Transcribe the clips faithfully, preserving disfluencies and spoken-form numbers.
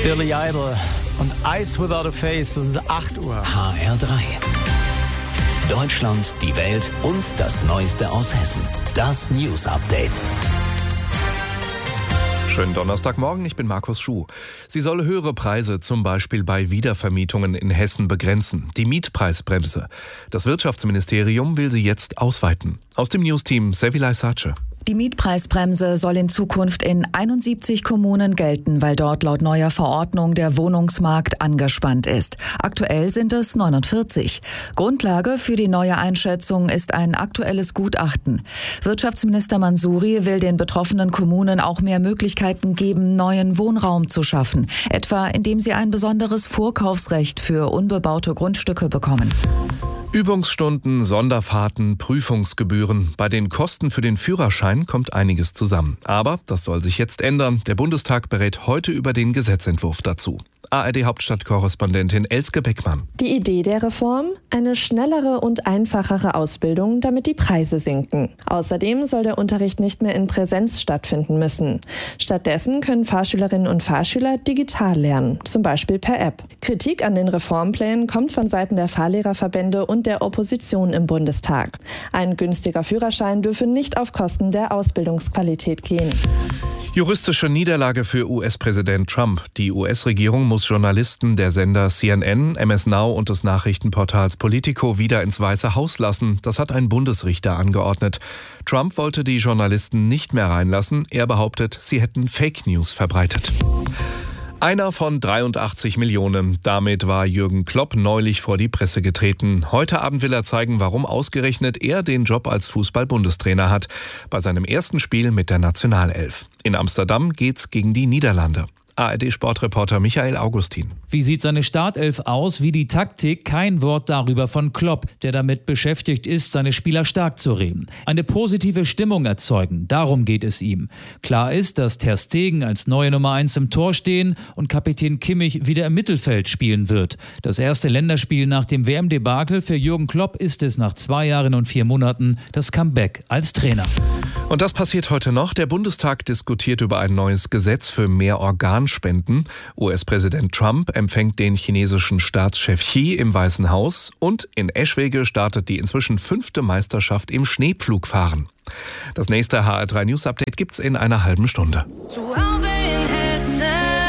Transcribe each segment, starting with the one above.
Billy Idol und Eyes Without a Face, das ist acht Uhr. H R drei. Deutschland, die Welt und das Neueste aus Hessen. Das News Update. Schönen Donnerstagmorgen, ich bin Markus Schuh. Sie soll höhere Preise zum Beispiel bei Wiedervermietungen in Hessen begrenzen. Die Mietpreisbremse. Das Wirtschaftsministerium will sie jetzt ausweiten. Aus dem Newsteam Sevilay Sace. Die Mietpreisbremse soll in Zukunft in einundsiebzig Kommunen gelten, weil dort laut neuer Verordnung der Wohnungsmarkt angespannt ist. Aktuell sind es neunundvierzig. Grundlage für die neue Einschätzung ist ein aktuelles Gutachten. Wirtschaftsminister Mansouri will den betroffenen Kommunen auch mehr Möglichkeiten geben, neuen Wohnraum zu schaffen, etwa indem sie ein besonderes Vorkaufsrecht für unbebaute Grundstücke bekommen. Übungsstunden, Sonderfahrten, Prüfungsgebühren. Bei den Kosten für den Führerschein kommt einiges zusammen. Aber das soll sich jetzt ändern. Der Bundestag berät heute über den Gesetzentwurf dazu. A R D-Hauptstadtkorrespondentin Elske Beckmann. Die Idee der Reform? Eine schnellere und einfachere Ausbildung, damit die Preise sinken. Außerdem soll der Unterricht nicht mehr in Präsenz stattfinden müssen. Stattdessen können Fahrschülerinnen und Fahrschüler digital lernen, zum Beispiel per App. Kritik an den Reformplänen kommt von Seiten der Fahrlehrerverbände und der Opposition im Bundestag. Ein günstiger Führerschein dürfe nicht auf Kosten der Ausbildungsqualität gehen. Juristische Niederlage für U S-Präsident Trump. Die U S-Regierung muss Journalisten der Sender C N N, M S Now und des Nachrichtenportals Politico wieder ins Weiße Haus lassen. Das hat ein Bundesrichter angeordnet. Trump wollte die Journalisten nicht mehr reinlassen. Er behauptet, sie hätten Fake News verbreitet. Einer von dreiundachtzig Millionen. Damit war Jürgen Klopp neulich vor die Presse getreten. Heute Abend will er zeigen, warum ausgerechnet er den Job als Fußball-Bundestrainer hat. Bei seinem ersten Spiel mit der Nationalelf. In Amsterdam geht's gegen die Niederlande. A R D-Sportreporter Michael Augustin. Wie sieht seine Startelf aus? Wie die Taktik? Kein Wort darüber von Klopp, der damit beschäftigt ist, seine Spieler stark zu reden. Eine positive Stimmung erzeugen, darum geht es ihm. Klar ist, dass Ter Stegen als neue Nummer eins im Tor stehen und Kapitän Kimmich wieder im Mittelfeld spielen wird. Das erste Länderspiel nach dem W M-Debakel für Jürgen Klopp ist es nach zwei Jahren und vier Monaten das Comeback als Trainer. Und das passiert heute noch. Der Bundestag diskutiert über ein neues Gesetz für mehr Organspenden. U S-Präsident Trump empfängt den chinesischen Staatschef Xi im Weißen Haus. Und in Eschwege startet die inzwischen fünfte Meisterschaft im Schneepflugfahren. Das nächste H R drei News Update gibt's in einer halben Stunde. Zu Hause in Hessen.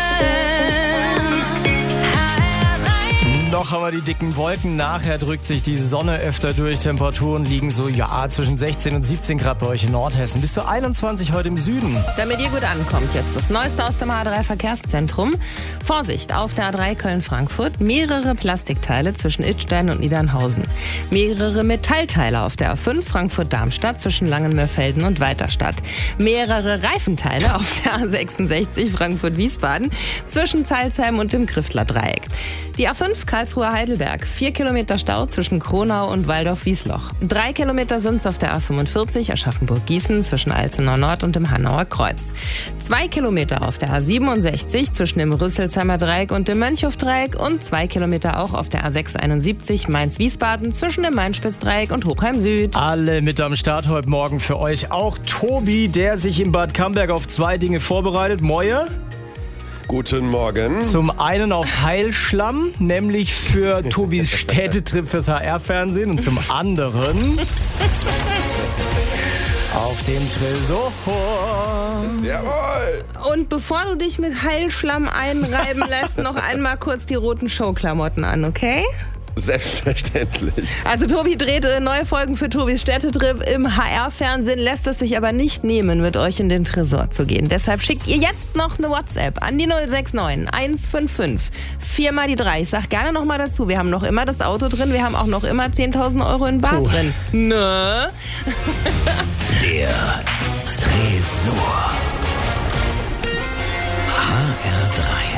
Noch haben wir die dicken Wolken. Nachher drückt sich die Sonne öfter durch. Temperaturen liegen so ja zwischen sechzehn und siebzehn Grad bei euch in Nordhessen. Bis zu einundzwanzig heute im Süden. Damit ihr gut ankommt, jetzt das Neueste aus dem H drei Verkehrszentrum. Vorsicht, auf der A drei Köln-Frankfurt mehrere Plastikteile zwischen Idstein und Niedernhausen. Mehrere Metallteile auf der A fünf Frankfurt-Darmstadt zwischen Langenmörfelden und Weiterstadt. Mehrere Reifenteile auf der A sechsundsechzig Frankfurt-Wiesbaden zwischen Zeilsheim und dem Griftler-Dreieck. Die A fünf Karlsruhe-Heidelberg. Vier Kilometer Stau zwischen Kronau und Waldorf-Wiesloch. Drei Kilometer sind es auf der A fünfundvierzig Aschaffenburg-Gießen zwischen Alzenau Nord und dem Hanauer Kreuz. Zwei Kilometer auf der A siebenundsechzig zwischen dem Rüsselsheimer Dreieck und dem Mönchhof-Dreieck und zwei Kilometer auch auf der A sechshunderteinundsiebzig Mainz-Wiesbaden zwischen dem Main-Spitz-Dreieck und Hochheim-Süd. Alle mit am Start heute Morgen für euch. Auch Tobi, der sich in Bad Camberg auf zwei Dinge vorbereitet. Moje? Guten Morgen. Zum einen auf Heilschlamm, nämlich für Tobis Städtetrip fürs H R-Fernsehen. Und zum anderen auf dem Tresor. Jawohl. Und bevor du dich mit Heilschlamm einreiben lässt, noch einmal kurz die roten Showklamotten an, okay? Selbstverständlich. Also Tobi dreht neue Folgen für Tobis Städtetrip im H R-Fernsehen, lässt es sich aber nicht nehmen, mit euch in den Tresor zu gehen. Deshalb schickt ihr jetzt noch eine WhatsApp an die null sechs neun eins fünf fünf vier mal die drei. Ich sag gerne noch mal dazu, wir haben noch immer das Auto drin, wir haben auch noch immer zehntausend Euro in Bar drin. Ne? Der Tresor. H R drei.